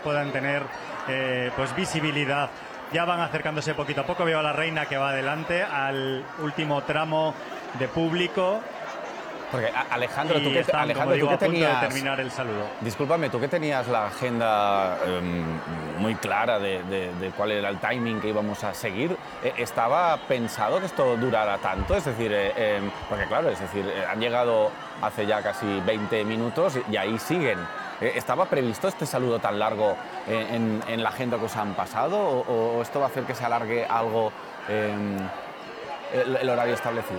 puedan tener pues visibilidad. Ya van acercándose poquito a poco. Veo a la reina que va adelante al último tramo de público. Porque Alejandro, tú que están, como digo, a punto tenías de terminar el saludo. Discúlpame, tú que tenías la agenda muy clara de cuál era el timing que íbamos a seguir, ¿estaba pensado que esto durara tanto? Es decir, porque claro, es decir, han llegado hace ya casi 20 minutos y ahí siguen. ¿Estaba previsto este saludo tan largo en la agenda que os han pasado o esto va a hacer que se alargue algo el horario establecido?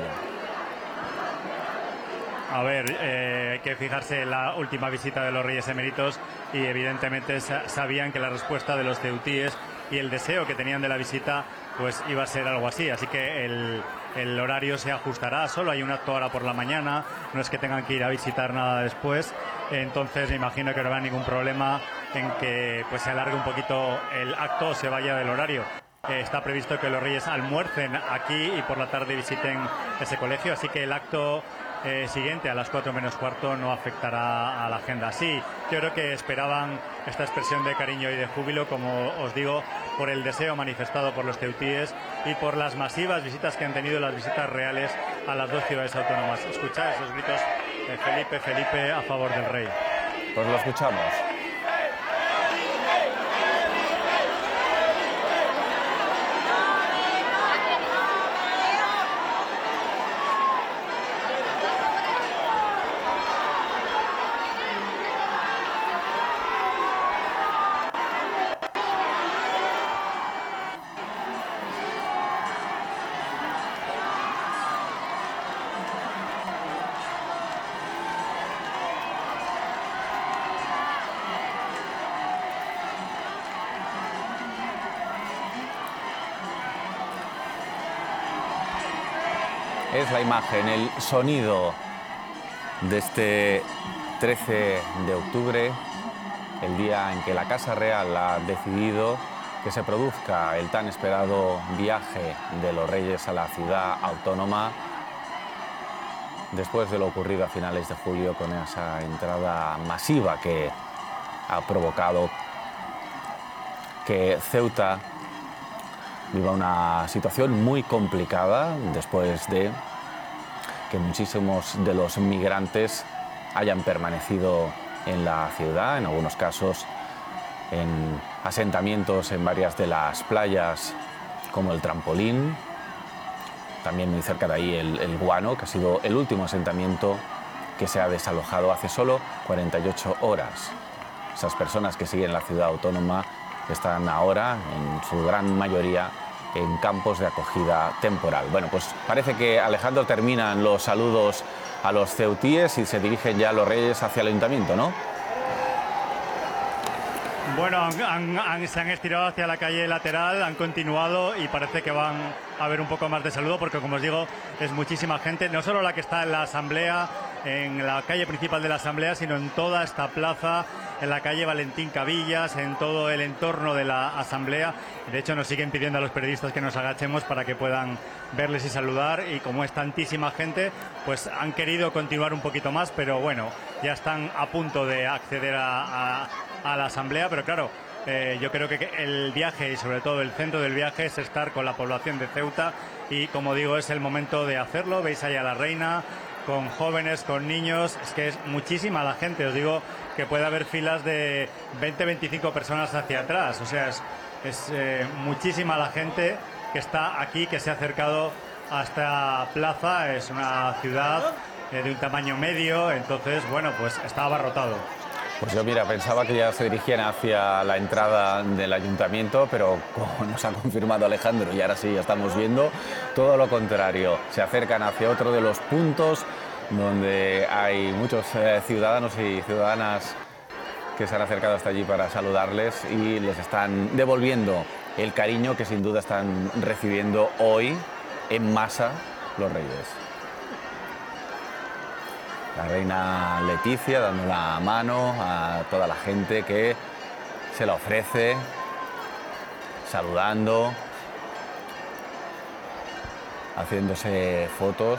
A ver, hay que fijarse en la última visita de los Reyes Eméritos y evidentemente sabían que la respuesta de los ceutíes y el deseo que tenían de la visita pues iba a ser algo así, así que el horario se ajustará. Solo hay un acto ahora por la mañana, no es que tengan que ir a visitar nada después, entonces me imagino que no habrá ningún problema en que pues se alargue un poquito el acto o se vaya del horario. Está previsto que los Reyes almuercen aquí y por la tarde visiten ese colegio, así que el acto siguiente a las 4 menos cuarto no afectará a la agenda. Sí, yo creo que esperaban esta expresión de cariño y de júbilo, como os digo, por el deseo manifestado por los ceutíes y por las masivas visitas que han tenido, las visitas reales a las dos ciudades autónomas. Escuchad esos gritos de Felipe, Felipe a favor del rey. Pues lo escuchamos. Es la imagen, el sonido de este 13 de octubre, el día en que la Casa Real ha decidido que se produzca el tan esperado viaje de los Reyes a la ciudad autónoma, después de lo ocurrido a finales de julio con esa entrada masiva que ha provocado que Ceuta viva una situación muy complicada después de que muchísimos de los migrantes hayan permanecido en la ciudad, en algunos casos en asentamientos en varias de las playas como el Trampolín, también muy cerca de ahí el Guano, que ha sido el último asentamiento que se ha desalojado hace solo 48 horas. Esas personas que siguen la ciudad autónoma están ahora, en su gran mayoría, en campos de acogida temporal. Bueno, pues parece que, Alejandro, terminan los saludos a los ceutíes y se dirigen ya los Reyes hacia el ayuntamiento, ¿no? Bueno, se han estirado hacia la calle lateral, han continuado y parece que van a haber un poco más de saludo porque, como os digo, es muchísima gente, no solo la que está en la asamblea, en la calle principal de la asamblea, sino en toda esta plaza, en la calle Valentín Cavillas, en todo el entorno de la asamblea. De hecho, nos siguen pidiendo a los periodistas que nos agachemos para que puedan verles y saludar, y como es tantísima gente, pues han querido continuar un poquito más, pero bueno, ya están a punto de acceder a la asamblea, pero claro, yo creo que el viaje y sobre todo el centro del viaje es estar con la población de Ceuta y, como digo, es el momento de hacerlo. Veis ahí a la reina con jóvenes, con niños, es que es muchísima la gente, os digo que puede haber filas de 20-25 personas hacia atrás, o sea, es muchísima la gente que está aquí, que se ha acercado a esta plaza. Es una ciudad de un tamaño medio, entonces, bueno, pues está abarrotado. Pues yo, mira, pensaba que ya se dirigían hacia la entrada del ayuntamiento, pero como nos ha confirmado Alejandro, y ahora sí ya estamos viendo, todo lo contrario. Se acercan hacia otro de los puntos donde hay muchos ciudadanos y ciudadanas que se han acercado hasta allí para saludarles y les están devolviendo el cariño que sin duda están recibiendo hoy en masa los Reyes. La reina Leticia dando la mano a toda la gente que se la ofrece, saludando, haciéndose fotos.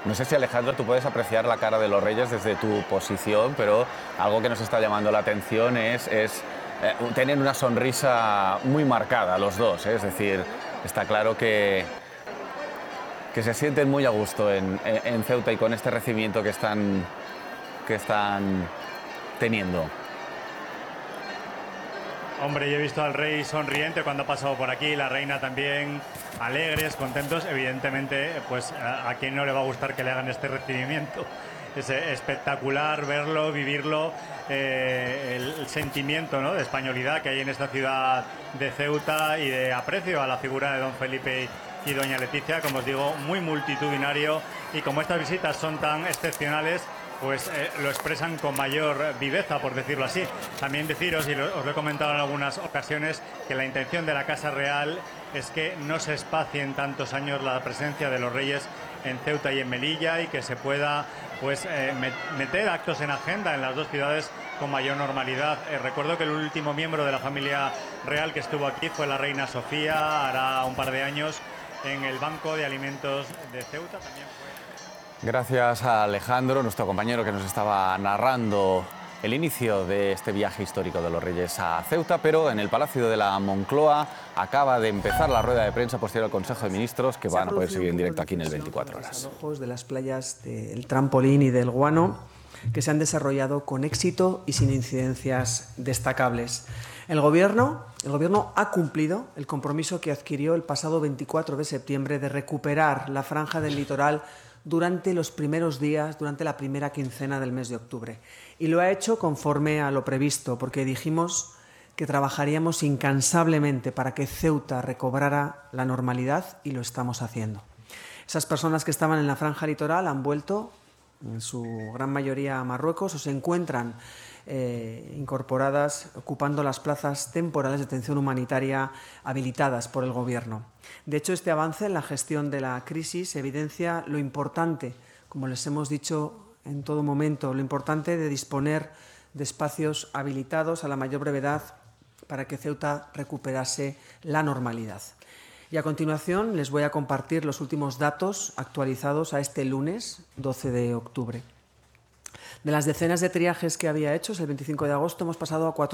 No sé si, Alejandro, tú puedes apreciar la cara de los Reyes desde tu posición, pero algo que nos está llamando la atención es tienen una sonrisa muy marcada los dos, ¿eh? Es decir, está claro que se sienten muy a gusto en Ceuta y con este recibimiento que están teniendo. Hombre, yo he visto al rey sonriente cuando ha pasado por aquí, la reina también, alegres, contentos. Evidentemente, pues a quien no le va a gustar que le hagan este recibimiento. Es espectacular verlo, vivirlo, el sentimiento, ¿no?, de españolidad que hay en esta ciudad de Ceuta y de aprecio a la figura de don Felipe y doña Leticia, como os digo, muy multitudinario, y como estas visitas son tan excepcionales, pues lo expresan con mayor viveza, por decirlo así. También deciros, y os lo he comentado en algunas ocasiones, que la intención de la Casa Real es que no se espacie en tantos años la presencia de los reyes en Ceuta y en Melilla, y que se pueda pues meter actos en agenda en las dos ciudades con mayor normalidad. Recuerdo que el último miembro de la familia real que estuvo aquí fue la reina Sofía, hará un par de años, en el Banco de Alimentos de Ceuta. También fue... Gracias a Alejandro, nuestro compañero, que nos estaba narrando el inicio de este viaje histórico de los Reyes a Ceuta, pero en el Palacio de la Moncloa acaba de empezar la rueda de prensa posterior al Consejo de Ministros, que van a poder seguir en directo aquí en el 24 Horas. De las playas del Trampolín y del Guano, que se han desarrollado con éxito y sin incidencias destacables. El Gobierno ha cumplido el compromiso que adquirió el pasado 24 de septiembre de recuperar la franja del litoral durante los primeros días, durante la primera quincena del mes de octubre. Y lo ha hecho conforme a lo previsto, porque dijimos que trabajaríamos incansablemente para que Ceuta recobrara la normalidad, y lo estamos haciendo. Esas personas que estaban en la franja litoral han vuelto, en su gran mayoría, a Marruecos, o se encuentran incorporadas, ocupando las plazas temporales de atención humanitaria habilitadas por el Gobierno. De hecho, este avance en la gestión de la crisis evidencia lo importante, como les hemos dicho en todo momento, lo importante de disponer de espacios habilitados a la mayor brevedad para que Ceuta recuperase la normalidad. Y a continuación les voy a compartir los últimos datos actualizados a este lunes 12 de octubre. De las decenas de triajes que había hechos el 25 de agosto, hemos pasado a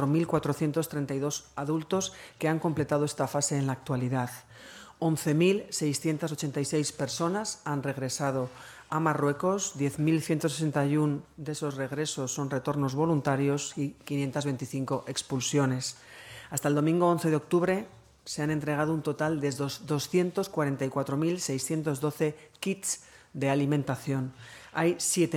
4.432 adultos que han completado esta fase en la actualidad. 11.686 personas han regresado a Marruecos, 10.161 de esos regresos son retornos voluntarios y 525 expulsiones. Hasta el domingo 11 de octubre se han entregado un total de 244.612 kits de alimentación. Hay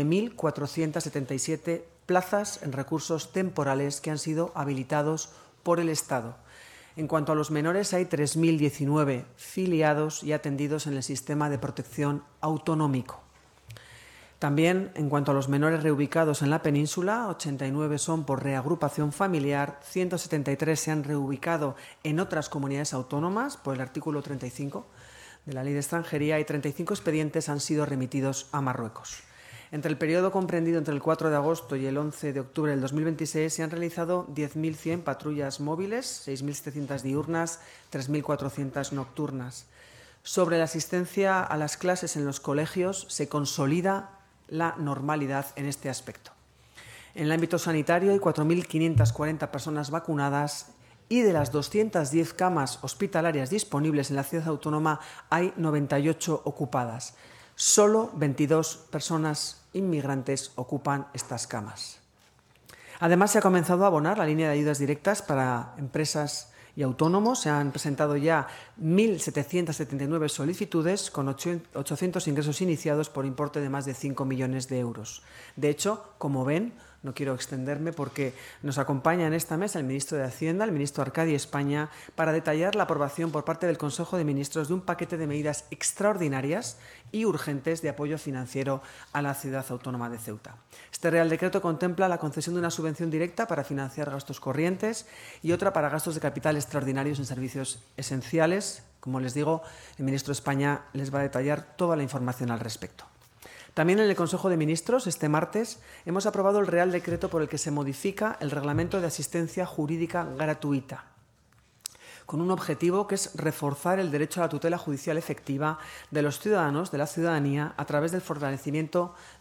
7.477 plazas en recursos temporales que han sido habilitados por el Estado. En cuanto a los menores, hay 3.019 filiados y atendidos en el sistema de protección autonómico. También, en cuanto a los menores reubicados en la península, 89 son por reagrupación familiar, 173 se han reubicado en otras comunidades autónomas por el artículo 35 de la Ley de Extranjería, y 35 expedientes han sido remitidos a Marruecos. Entre el periodo comprendido entre el 4 de agosto y el 11 de octubre del 2026 se han realizado 10.100 patrullas móviles, 6.700 diurnas, 3.400 nocturnas. Sobre la asistencia a las clases en los colegios, se consolida la normalidad en este aspecto. En el ámbito sanitario hay 4.540 personas vacunadas, y de las 210 camas hospitalarias disponibles en la ciudad autónoma hay 98 ocupadas. Solo 22 personas inmigrantes ocupan estas camas. Además, se ha comenzado a abonar la línea de ayudas directas para empresas y autónomos. Se han presentado ya 1.779 solicitudes con 800 ingresos iniciados por importe de más de 5 millones de euros. De hecho, como ven, no quiero extenderme porque nos acompaña en esta mesa el ministro de Hacienda, el ministro Arcadi España, para detallar la aprobación por parte del Consejo de Ministros de un paquete de medidas extraordinarias y urgentes de apoyo financiero a la ciudad autónoma de Ceuta. Este Real Decreto contempla la concesión de una subvención directa para financiar gastos corrientes y otra para gastos de capital extraordinarios en servicios esenciales. Como les digo, el ministro de España les va a detallar toda la información al respecto. También en el Consejo de Ministros, este martes, hemos aprobado el Real Decreto por el que se modifica el Reglamento de Asistencia Jurídica Gratuita. con un objetivo que es reforzar el derecho a la tutela judicial efectiva de los ciudadanos, de la ciudadanía, a través del fortalecimiento